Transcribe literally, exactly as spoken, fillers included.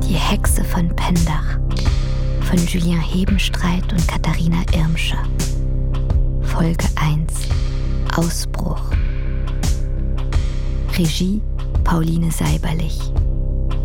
Die Hexe von Pendach von Julien Hebenstreit und Katharina Irmscher. Folge eins. Ausbruch. Regie Pauline Seiberlich.